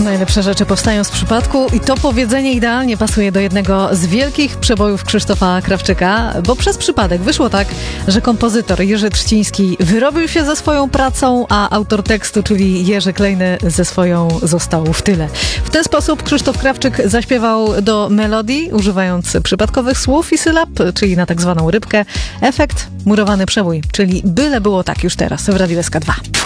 Najlepsze rzeczy powstają z przypadku i to powiedzenie idealnie pasuje do jednego z wielkich przebojów Krzysztofa Krawczyka, bo przez przypadek wyszło tak, że kompozytor Jerzy Trzciński wyrobił się ze swoją pracą, a autor tekstu, czyli Jerzy Klejny, ze swoją został w tyle. W ten sposób Krzysztof Krawczyk zaśpiewał do melodii, używając przypadkowych słów i sylab, czyli na tak zwaną rybkę. Efekt: murowany przebój, czyli byle było tak już teraz w Radiu SK2.